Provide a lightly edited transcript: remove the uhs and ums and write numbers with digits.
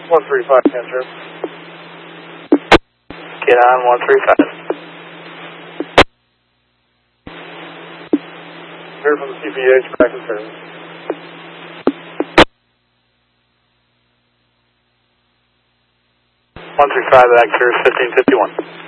135, enter. Get on 135. Clear from the CPH, back in service. Back clear 1551.